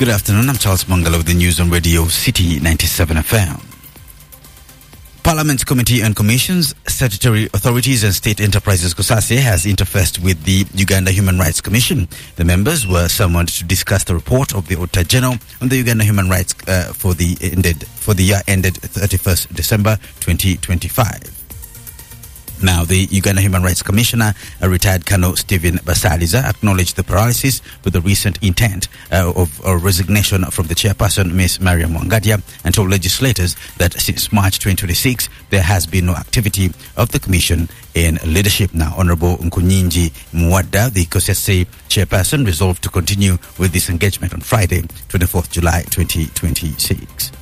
Good afternoon, I'm Charles Mangala with the news on Radio City 97 FM. Parliament's Committee on Commissions, Statutory Authorities and State Enterprises COSASE has interfaced with the Uganda Human Rights Commission. The members were summoned to discuss the report of the Auditor General on the Uganda Human Rights for the year ended 31st December 2025. Now, the Uganda Human Rights Commissioner, retired Colonel Stephen Basaliza, acknowledged the paralysis with the recent intent of resignation from the chairperson, Ms. Mariam Wangadia, and told legislators that since March 2026, there has been no activity of the Commission in leadership. Now, Honorable Nkunyinji Mwada, the COSASE chairperson, resolved to continue with this engagement on Friday, 24th July 2026.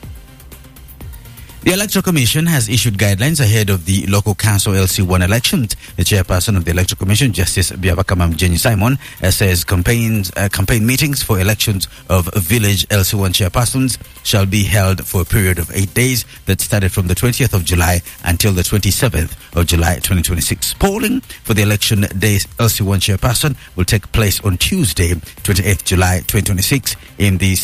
The Electoral Commission has issued guidelines ahead of the local council LC1 elections. The chairperson of the Electoral Commission, Justice Byabakama Mjenyi Simon, says campaign meetings for elections of village LC1 chairpersons shall be held for a period of 8 days that started from the 20th of July until the 27th of July 2026. Polling for the election day LC1 chairperson will take place on Tuesday, 28th July 2026 in the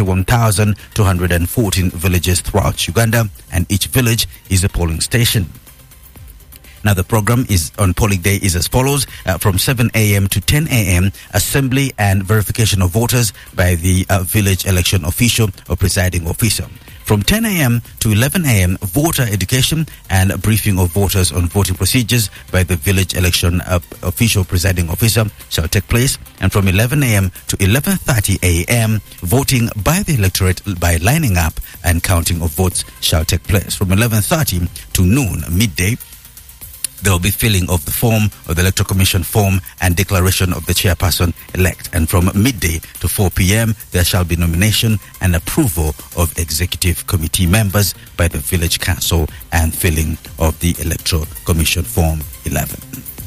71,214 villages throughout Uganda, and each village is a polling station. Now, the program on polling day is as follows. From 7 a.m. to 10 a.m., assembly and verification of voters by the village election official or presiding officer. From 10 a.m. to 11 a.m., voter education and briefing of voters on voting procedures by the village election official presiding officer shall take place. And from 11 a.m. to 11:30 a.m., voting by the electorate by lining up and counting of votes shall take place. From 11:30 to noon, midday, there will be filling of the form of the Electoral Commission form and declaration of the chairperson-elect. And from midday to 4 p.m., there shall be nomination and approval of executive committee members by the village council and filling of the Electoral Commission form 11.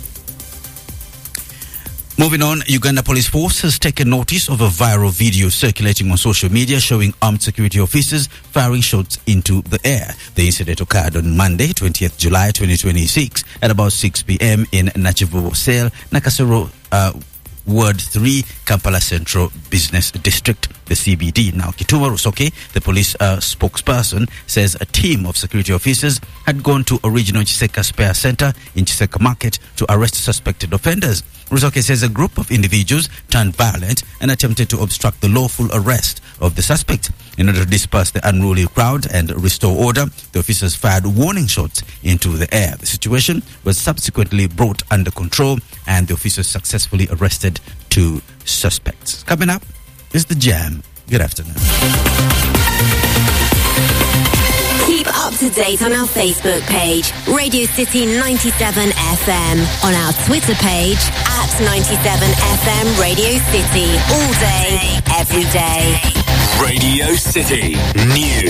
Moving on, Uganda Police Force has taken notice of a viral video circulating on social media showing armed security officers firing shots into the air. The incident occurred on Monday, 20th July 2026 at about 6 p.m. in Nachivubo Sale, Nakasero, Ward 3, Kampala Central Business District, the CBD. Now, Kituma Rusoke, the police spokesperson, says a team of security officers had gone to original Chiseka Spare Center in Chiseka Market to arrest suspected offenders. Rusoke says a group of individuals turned violent and attempted to obstruct the lawful arrest of the suspect. In order to disperse the unruly crowd and restore order, the officers fired warning shots into the air. The situation was subsequently brought under control and the officers successfully arrested 2 suspects. Coming up is The Jam. Good afternoon. Keep up to date on our Facebook page, Radio City 97 FM, on our Twitter page, @97FM Radio City, all day, every day. Radio City News.